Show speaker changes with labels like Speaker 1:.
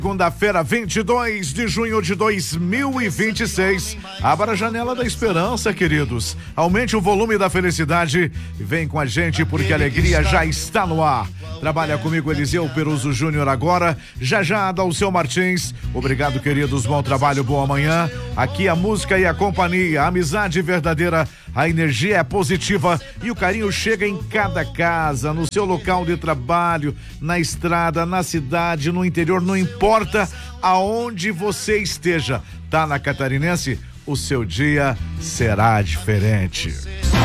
Speaker 1: Segunda-feira, 22 de junho de 2026. Abra a janela da esperança, queridos. Aumente o volume da felicidade e vem com a gente porque a alegria já está no ar. Trabalha comigo Eliseu Peruso Júnior agora. Já Adalceu Martins. Obrigado, queridos. Bom trabalho, boa manhã. Aqui a música e a companhia, a amizade verdadeira, a energia é positiva e o carinho chega em cada casa, no seu local de trabalho, na estrada, na cidade, no interior, não importa aonde você esteja. Tá na Catarinense? O seu dia será diferente.